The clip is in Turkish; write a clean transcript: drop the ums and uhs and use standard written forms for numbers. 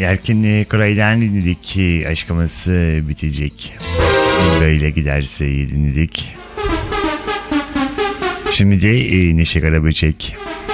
Erkin Koray'dan dinledik. Aşkımız bitecek. Böyle giderse dinledik. Şimdi de Neşe Karaböcek.